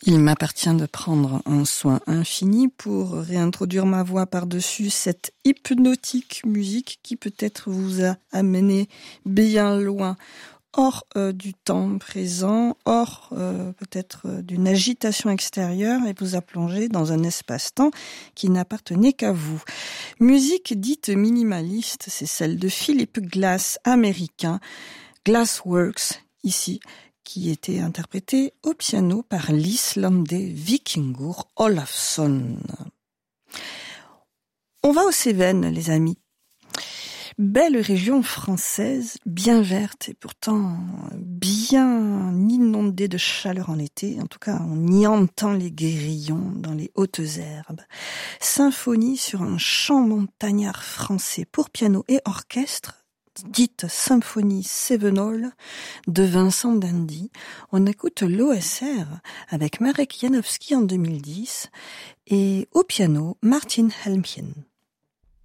Il m'appartient de prendre un soin infini pour réintroduire ma voix par-dessus cette hypnotique musique qui peut-être vous a amené bien loin, hors du temps présent, hors peut-être d'une agitation extérieure et vous a plongé dans un espace-temps qui n'appartenait qu'à vous. Musique dite minimaliste, c'est celle de Philip Glass, américain, Glassworks, ici, qui était interprété au piano par l'Islandais Víkingur Ólafsson. On va aux Cévennes, les amis. Belle région française, bien verte et pourtant bien inondée de chaleur en été. En tout cas, on y entend les grillons dans les hautes herbes. Symphonie sur un chant montagnard français pour piano et orchestre, dite Symphonie Cévenole de Vincent d'Indy. On écoute l'OSR avec Marek Janowski en 2010 et au piano Martin Helmchen.